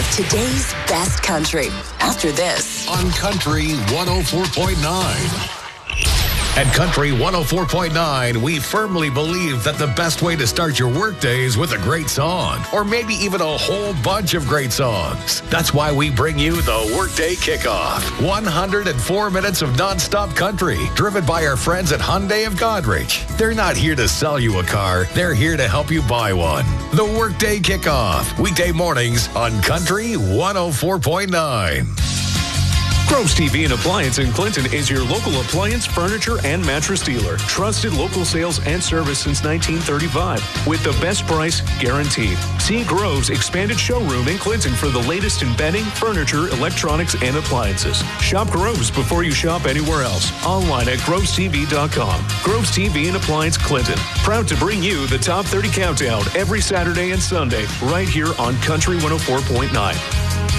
of today's best country after this. On Country 104.9. At Country 104.9, we firmly believe that the best way to start your workday is with a great song, or maybe even a whole bunch of great songs. That's why we bring you the Workday Kickoff. 104 minutes of nonstop country, driven by our friends at Hyundai of Godrich. They're not here to sell you a car, they're here to help you buy one. The Workday Kickoff, weekday mornings on Country 104.9. Groves TV and Appliance in Clinton is your local appliance, furniture, and mattress dealer. Trusted local sales and service since 1935 with the best price guaranteed. See Groves' expanded showroom in Clinton for the latest in bedding, furniture, electronics, and appliances. Shop Groves before you shop anywhere else. Online at grovestv.com. Groves TV and Appliance Clinton. Proud to bring you the Top 30 Countdown every Saturday and Sunday right here on Country 104.9.